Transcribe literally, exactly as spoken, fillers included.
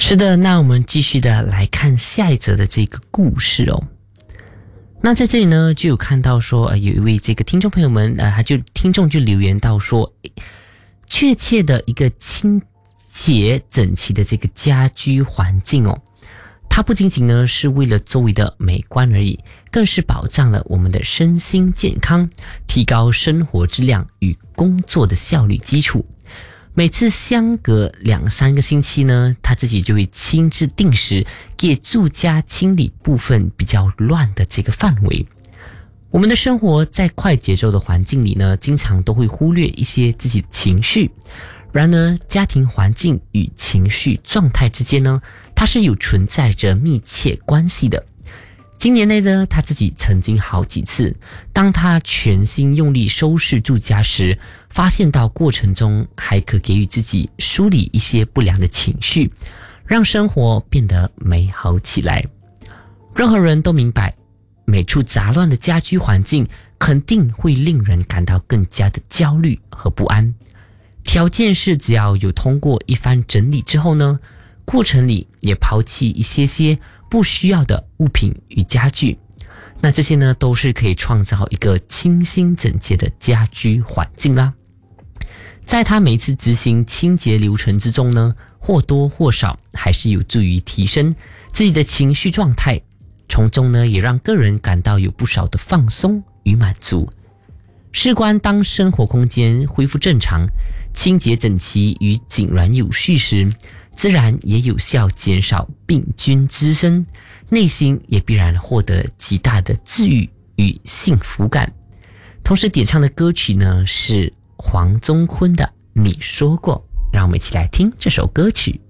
是的，那我们继续的来看下一则的这个故事哦。那在这里呢，就有看到说，呃、有一位这个听众朋友们，呃，他就听众就留言到说，确切的一个清洁整齐的这个家居环境哦，它不仅仅呢是为了周围的美观而已，更是保障了我们的身心健康，提高生活质量与工作的效率基础。每次相隔两三个星期呢，他自己就会亲自定时给住家清理部分比较乱的这个范围。我们的生活在快节奏的环境里呢，经常都会忽略一些自己的情绪。然而，家庭环境与情绪状态之间呢，它是有存在着密切关系的。今年内呢，他自己曾经好几次，当他全心用力收拾住家时，发现到过程中还可给予自己梳理一些不良的情绪，让生活变得美好起来。任何人都明白，每处杂乱的家居环境肯定会令人感到更加的焦虑和不安。条件是只要有通过一番整理之后呢，过程里也抛弃一些些不需要的物品与家具，那这些呢都是可以创造一个清新整洁的家居环境啦。在他每一次执行清洁流程之中呢，或多或少还是有助于提升自己的情绪状态，从中呢也让个人感到有不少的放松与满足。事关当生活空间恢复正常，清洁整齐与井然有序时，自然也有效减少病菌滋生，内心也必然获得极大的治愈与幸福感。同时点唱的歌曲呢是黄宗坤的《你说过》，让我们一起来听这首歌曲。